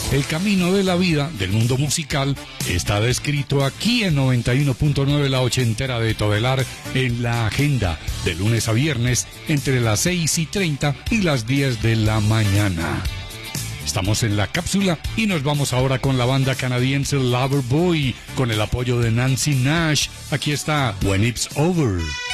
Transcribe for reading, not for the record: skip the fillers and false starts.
El camino de la vida del mundo musical está descrito aquí en 91.9 La Ochentera de Todelar en la agenda de lunes a viernes entre las 6:30 y las 10 de la mañana. Estamos en la cápsula y nos vamos ahora con la banda canadiense Loverboy con el apoyo de Nancy Nash. Aquí está When It's Over.